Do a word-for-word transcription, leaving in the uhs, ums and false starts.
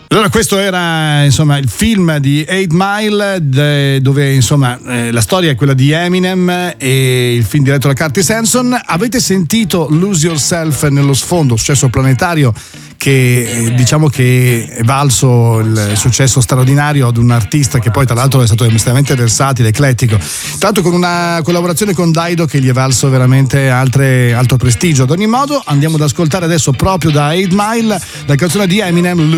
Allora, questo era insomma il film di Eight Mile, de, dove insomma eh, la storia è quella di Eminem e il film diretto da Curtis Hanson. Avete sentito Lose Yourself nello sfondo, successo planetario che eh, diciamo che è valso il successo straordinario ad un artista che poi tra l'altro è stato estremamente versatile, eclettico, tra l'altro con una collaborazione con Dido che gli è valso veramente altre, altro prestigio. Ad ogni modo andiamo ad ascoltare adesso proprio da Eight Mile la canzone di Eminem,